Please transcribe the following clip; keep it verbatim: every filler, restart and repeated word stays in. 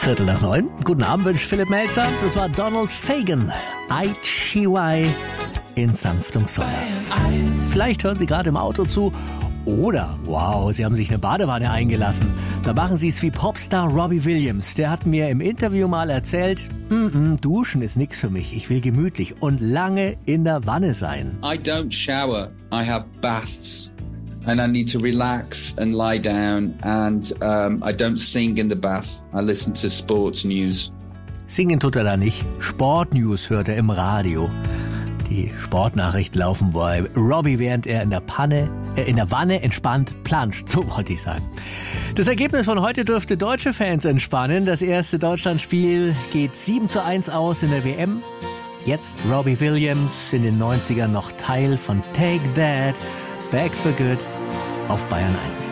Viertel nach neun. Guten Abend wünscht Philipp Melzer. Das war Donald Fagen. I G Y in sanftem Sommers. Vielleicht hören Sie gerade im Auto zu. Oder, wow, Sie haben sich eine Badewanne eingelassen. Da machen Sie es wie Popstar Robbie Williams. Der hat mir im Interview mal erzählt, mm-mm, Duschen ist nix für mich. Ich will gemütlich und lange in der Wanne sein. I don't shower. I have baths. And I need to relax and lie down. And um, I don't sing in the bath. I listen to sports news. Singen tut er da nicht. Sportnews hört er im Radio. Die Sportnachrichten laufen bei Robbie, während er in der Panne, äh, in der Wanne entspannt planscht. So wollte ich sagen. Das Ergebnis von heute dürfte deutsche Fans entspannen. Das erste Deutschlandspiel geht sieben zu eins aus in der W M. Jetzt Robbie Williams, in den neunzigern noch Teil von Take That, Back for Good auf Bayern eins.